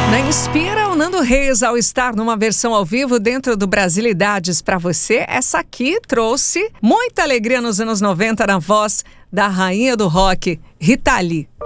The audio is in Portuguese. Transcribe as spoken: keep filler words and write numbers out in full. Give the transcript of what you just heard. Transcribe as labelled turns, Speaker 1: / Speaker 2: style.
Speaker 1: Na Inspira, o Nando Reis, ao estar numa versão ao vivo dentro do Brasilidades pra você, essa aqui trouxe muita alegria nos anos noventa na voz da rainha do rock, Rita Lee.